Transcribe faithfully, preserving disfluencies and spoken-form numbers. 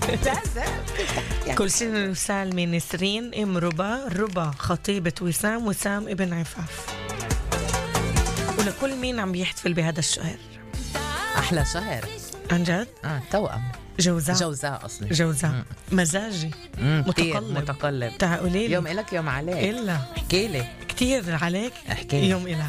كل سنة وسالمة نسرين ام ربا، ربا خطيبة وسام، وسام ابن عفاف، ولكل مين عم يحتفل بهذا الشهر. أحلى شهر عن جد؟ آه توأم جوزاء جوزاء أصلي جوزاء مم. مزاجي مم. متقلب متقلب. تعالي يوم إلك يوم عليك. إلا احكي لي كتير عليك احكي يوم إلك.